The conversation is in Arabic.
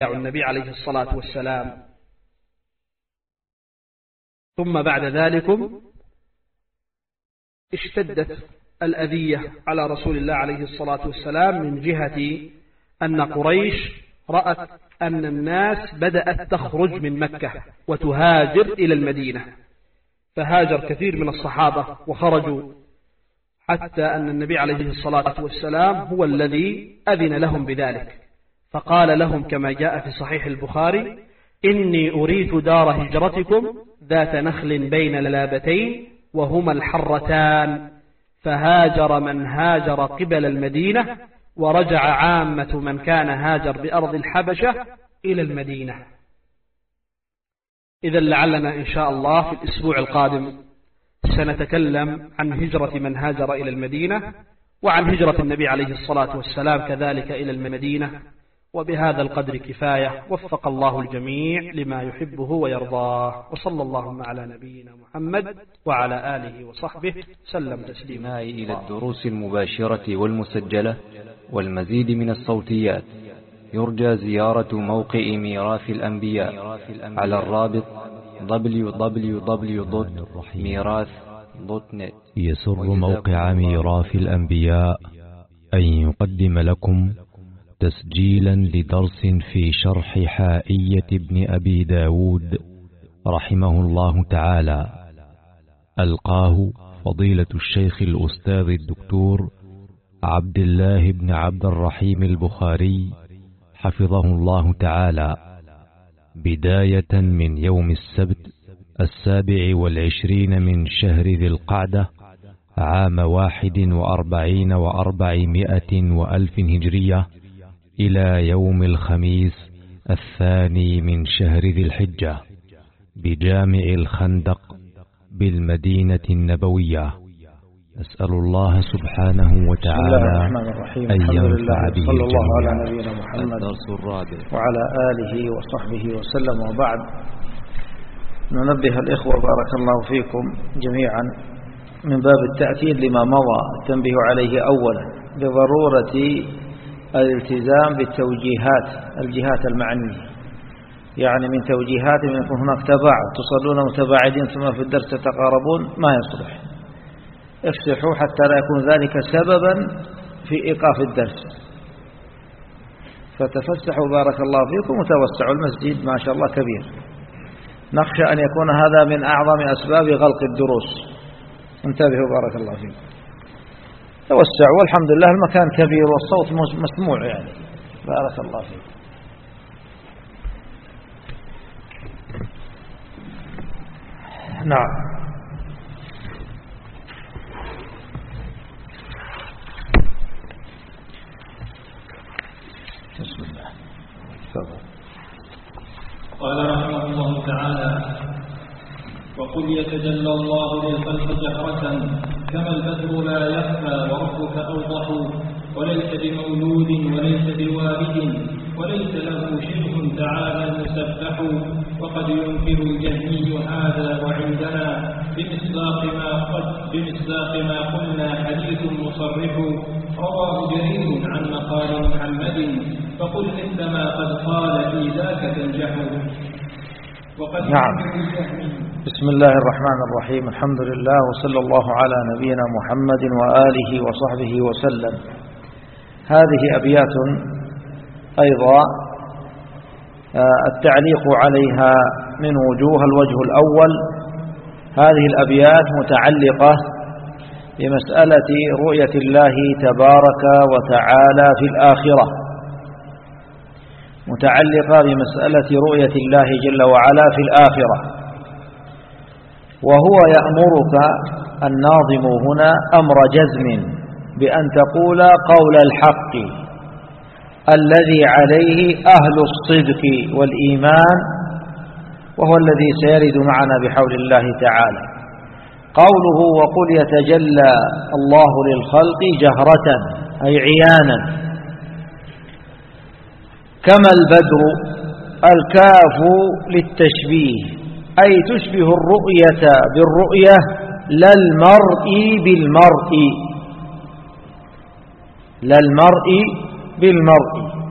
النبي عليه الصلاة والسلام. ثم بعد ذلك اشتدت الأذية على رسول الله عليه الصلاة والسلام من جهة أن قريش رأت أن الناس بدأت تخرج من مكة وتهاجر إلى المدينة، فهاجر كثير من الصحابة وخرجوا، حتى أن النبي عليه الصلاة والسلام هو الذي أذن لهم بذلك، فقال لهم كما جاء في صحيح البخاري: إني أريد دار هجرتكم ذات نخل بين للابتين وهما الحرتان، فهاجر من هاجر قبل المدينة، ورجع عامة من كان هاجر بأرض الحبشة إلى المدينة. إذا لعلنا إن شاء الله في الأسبوع القادم سنتكلم عن هجرة من هاجر إلى المدينة، وعن هجرة النبي عليه الصلاة والسلام كذلك إلى المدينة. وبهذا القدر كفاية، وفق الله الجميع لما يحبه ويرضاه، وصلى اللهم على نبينا محمد وعلى آله وصحبه سلم تسليما. إلى الدروس المباشرة والمسجلة والمزيد من الصوتيات يرجى زيارة موقع ميراث الأنبياء على الرابط www.mirath.net. يسر موقع ميراث الأنبياء أن يقدم لكم تسجيلا لدرس في شرح حائية ابن أبي داود رحمه الله تعالى، ألقاه فضيلة الشيخ الأستاذ الدكتور عبد الله بن عبد الرحيم البخاري حفظه الله تعالى، بداية من يوم السبت 27 من شهر ذي القعدة عام 41 و400 وألف هجرية، إلى يوم الخميس 2 من شهر ذي الحجة بجامع الخندق بالمدينة النبوية. أسأل الله سبحانه وتعالى أن ينفع به صلى الله على الجميع. نبينا محمد الدرس الرابع وعلى آله وصحبه وسلم. وبعد، ننبه الإخوة بارك الله فيكم جميعا من باب التأكيد لما مضى التنبيه عليه أولا بضرورة الالتزام بالتوجيهات، الجهات المعنية، يعني من توجيهات من يكون هناك تباعد، تصلون متباعدين ثم في الدرس تتقاربون، ما يصلح. افسحوا حتى لا يكون ذلك سببا في إيقاف الدرس، فتفسحوا بارك الله فيكم وتوسعوا، المسجد ما شاء الله كبير. نخشى أن يكون هذا من أعظم أسباب غلق الدروس، انتبهوا بارك الله فيكم، توسعوا، والحمد لله المكان كبير والصوت مسموع يعني، بارك الله فيكم. نعم. بسم الله. تفضل. قال رحمه الله تعالى: وقل يتجلى الله للخلق جهرة كما البدر لا يخفى وربك أوضح، وليس بمولود وليس بوالد وليس له شبه تعالى المسبح، وقد ينكر الجهمي هذا وعندنا بمصداق ما قلنا حديث مصرح، رواه جرير عن مقال محمد، فقل مثل ما قد قال في ذاك تنجح. وقد نعم. ينكر الجهمي. بسم الله الرحمن الرحيم، الحمد لله، وصلى الله على نبينا محمد وآله وصحبه وسلم. هذه أبيات أيضا التعليق عليها من وجوه. الوجه الأول، هذه الأبيات متعلقة بمسألة رؤية الله تبارك وتعالى في الآخرة، متعلقة بمسألة رؤية الله جل وعلا في الآخرة، وهو يأمرك الناظم هنا أمر جزم بأن تقول قول الحق الذي عليه أهل الصدق والإيمان، وهو الذي سيرد معنا بحول الله تعالى. قوله وقل يتجلى الله للخلق جهرة أي عيانا، كما البدر، الكاف للتشبيه أي تشبه الرؤية بالرؤية، لا المرء بالمرء، لا المرء بالمرء.